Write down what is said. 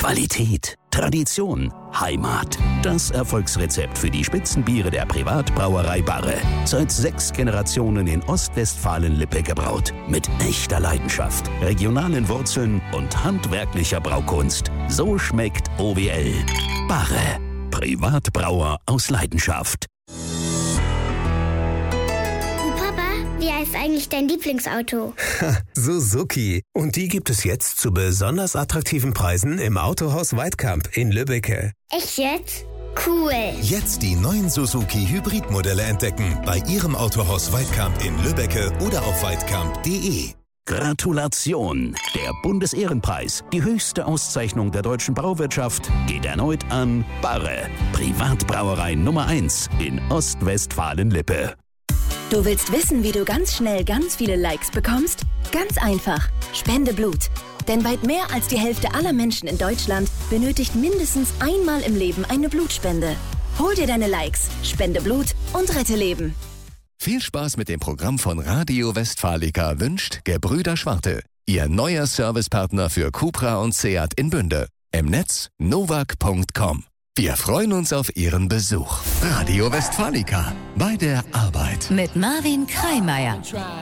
Qualität, Tradition, Heimat. Das Erfolgsrezept für die Spitzenbiere der Privatbrauerei Barre. Seit 6 Generationen in Ostwestfalen-Lippe gebraut. Mit echter Leidenschaft, regionalen Wurzeln und handwerklicher Braukunst. So schmeckt OWL. Barre. Privatbrauer aus Leidenschaft. Wie heißt eigentlich dein Lieblingsauto? Suzuki. Und die gibt es jetzt zu besonders attraktiven Preisen im Autohaus Weidkamp in Lübbecke. Echt jetzt? Cool. Jetzt die neuen Suzuki Hybridmodelle entdecken bei Ihrem Autohaus Weidkamp in Lübbecke oder auf weidkamp.de. Gratulation! Der Bundesehrenpreis, die höchste Auszeichnung der deutschen Brauwirtschaft, geht erneut an Barre, Privatbrauerei Nummer 1 in Ostwestfalen-Lippe. Du willst wissen, wie du ganz schnell ganz viele Likes bekommst? Ganz einfach. Spende Blut. Denn weit mehr als die Hälfte aller Menschen in Deutschland benötigt mindestens einmal im Leben eine Blutspende. Hol dir deine Likes, spende Blut und rette Leben. Viel Spaß mit dem Programm von Radio Westfalica wünscht Gebrüder Schwarte. Ihr neuer Servicepartner für Cupra und Seat in Bünde. Im Netz novak.com. Wir freuen uns auf Ihren Besuch. Radio Westfalica. Bei der Arbeit. Mit Marvin Kreimeier.